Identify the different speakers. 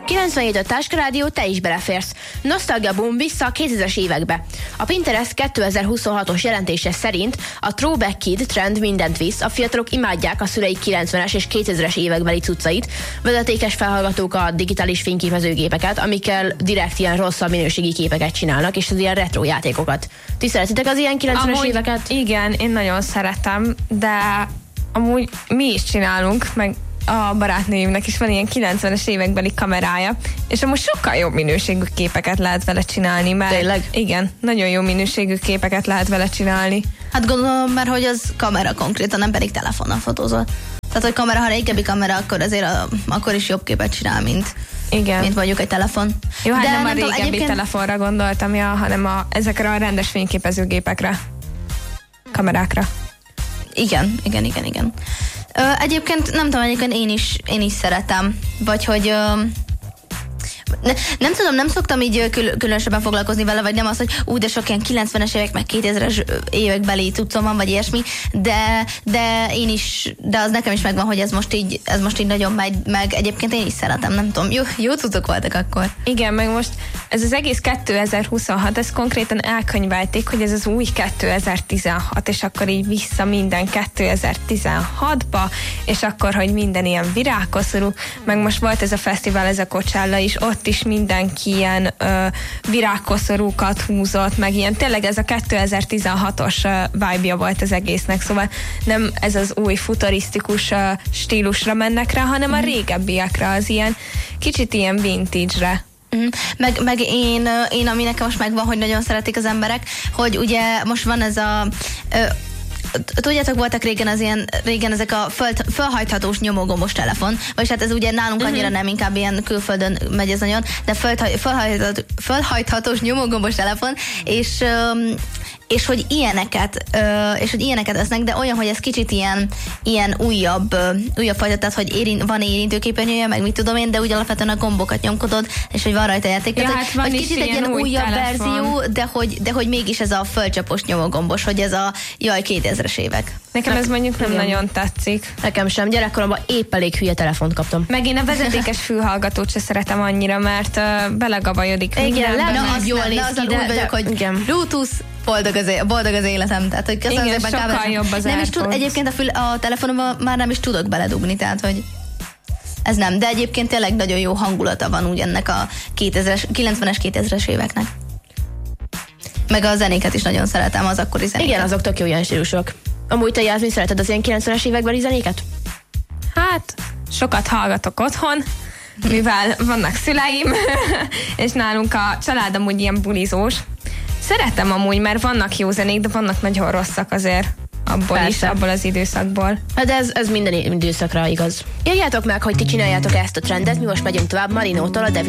Speaker 1: 97 a Táska Rádió, te is beleférsz. Nostalgia boom vissza a 2000-es évekbe. A Pinterest 2026-os jelentése szerint a Throwback Kid trend mindent visz, a fiatalok imádják a szüleik 90-es és 2000-es évekbeli cuccait, vezetékes felhallgatók a digitális fényképezőgépeket, amikkel direkt ilyen rosszabb minőségi képeket csinálnak, és az ilyen retro játékokat. Ti szeretitek az ilyen 90-es éveket?
Speaker 2: Igen, én nagyon szeretem, de amúgy mi is csinálunk, meg a barátnőimnek is van ilyen 90-es évekbeli kamerája, és amúgy sokkal jobb minőségű képeket lehet vele csinálni, mert
Speaker 1: tényleg?
Speaker 2: Igen, nagyon jó minőségű képeket lehet vele csinálni.
Speaker 3: Hát gondolom, mert hogy az kamera konkrétan, nem pedig telefonnal fotózol. Tehát, hogy kamera, ha régebbi kamera, akkor azért akkor is jobb képet csinál, mint mondjuk egy telefon.
Speaker 2: Jó, hát
Speaker 3: de
Speaker 2: nem a régebbi telefonra gondoltam, hanem ezekre a rendes fényképezőgépekre, kamerákra.
Speaker 3: Igen. Egyébként nem tudom, egyébként én is szeretem, vagy hogy nem tudom, nem szoktam így különösebben foglalkozni vele, vagy nem az, hogy de sok ilyen 90-es évek, meg 2000-es évekbeli cuccom van, vagy ilyesmi, de én is, de az nekem is megvan, hogy ez most így nagyon megy, meg egyébként én is szeretem, nem tudom, jó cuccok voltak akkor.
Speaker 2: Igen, meg most ez az egész 2026, ez konkrétan elkönyvelték, hogy ez az új 2016, és akkor így vissza minden 2016-ba, és akkor, hogy minden ilyen virágkoszorú, meg most volt ez a fesztivál, ez a Coachella is, ott is mindenki ilyen virágkoszorúkat húzott, meg ilyen tényleg ez a 2016-os vibe-ja volt az egésznek, szóval nem ez az új futurisztikus stílusra mennek rá, hanem a régebbiekre, az ilyen kicsit ilyen vintage-re.
Speaker 3: Meg én, ami nekem most megvan, hogy nagyon szeretik az emberek, hogy ugye most van ez a tudjátok, voltak régen ezek a fölhajthatós nyomógombos telefon, vagyis hát ez ugye nálunk annyira nem, inkább ilyen külföldön megy ez nagyon, de fölhajthatós nyomógombos telefon, és hogy ilyeneket esznek, de olyan, hogy ez kicsit ilyen újabb fajta, tehát hogy van érintőképernyője, meg mit tudom én, de úgy alapvetően a gombokat nyomkodod, és hogy van rajta játék.
Speaker 2: Ja, hát
Speaker 3: vagy kicsit egy ilyen újabb
Speaker 2: telefon
Speaker 3: verzió, de hogy mégis ez a földcsapos nyomógombos, hogy ez a 2000-es évek.
Speaker 2: Nekem ez mondjuk nem nagyon tetszik.
Speaker 1: Nekem sem, gyerekkoromban épp elég hülye telefont kaptam.
Speaker 2: Meg én a vezetékes fülhallgatót se szeretem annyira, mert belagabajodik.
Speaker 3: Igen, jól néz ki, de úgy vagyok, hogy Bluetooth, boldog az életem. Tehát, hogy
Speaker 2: igen, sokkal jobb az
Speaker 3: nem is egyébként a telefonomban már nem is tudok beledugni, tehát, hogy ez nem. De egyébként tényleg nagyon jó hangulata van úgy ennek a 90-es, 2000-es éveknek. Meg a zenéket is nagyon szeretem, az akkori zenéket.
Speaker 1: Igen, azok tök jó ilyen stílusok. Amúgy te, Jászmin, szereted az ilyen 90-es évekbeli zenéket?
Speaker 2: Hát, sokat hallgatok otthon, mivel vannak szüleim, és nálunk a család amúgy ilyen bulizós. Szeretem amúgy, mert vannak jó zenék, de vannak nagyon rosszak azért abból az időszakból.
Speaker 1: De ez minden időszakra igaz. Írjátok meg, hogy ti csináljátok ezt a trendet, mi most megyünk tovább Marinótól a